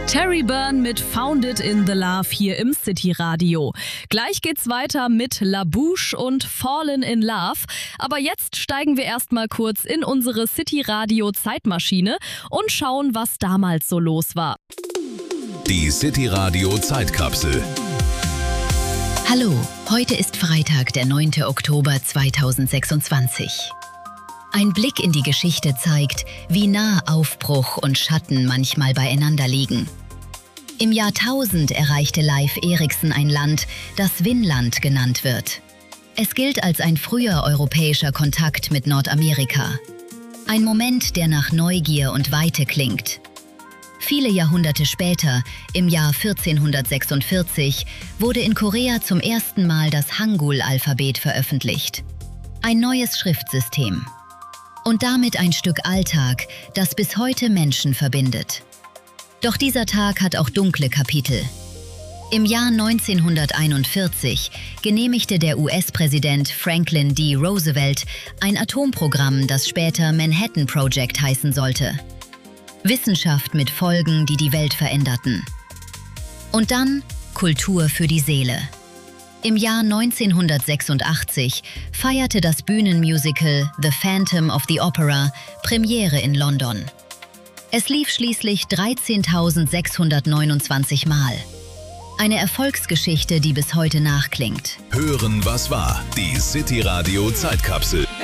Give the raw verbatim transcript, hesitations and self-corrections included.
Terry Byrne mit Found It in the Love hier im City Radio. Gleich geht's weiter mit La Bouche und Fallen in Love. Aber jetzt steigen wir erstmal kurz in unsere City Radio Zeitmaschine und schauen, was damals so los war. Die City Radio Zeitkapsel. Hallo, heute ist Freitag, der neunte Oktober zweitausendsechsundzwanzig. Ein Blick in die Geschichte zeigt, wie nah Aufbruch und Schatten manchmal beieinander liegen. Im Jahr tausend erreichte Leif Erikson ein Land, das Vinland genannt wird. Es gilt als ein früher europäischer Kontakt mit Nordamerika. Ein Moment, der nach Neugier und Weite klingt. Viele Jahrhunderte später, im Jahr vierzehnhundertsechsundvierzig, wurde in Korea zum ersten Mal das Hangul-Alphabet veröffentlicht. Ein neues Schriftsystem. Und damit ein Stück Alltag, das bis heute Menschen verbindet. Doch dieser Tag hat auch dunkle Kapitel. Im Jahr neunzehnhunderteinundvierzig genehmigte der U S-Präsident Franklin D. Roosevelt ein Atomprogramm, das später Manhattan Project heißen sollte. Wissenschaft mit Folgen, die die Welt veränderten. Und dann Kultur für die Seele. Im Jahr neunzehnhundertsechsundachtzig feierte das Bühnenmusical The Phantom of the Opera Premiere in London. Es lief schließlich dreizehntausendsechshundertneunundzwanzig Mal. Eine Erfolgsgeschichte, die bis heute nachklingt. Hören, was war. Die City Radio Zeitkapsel.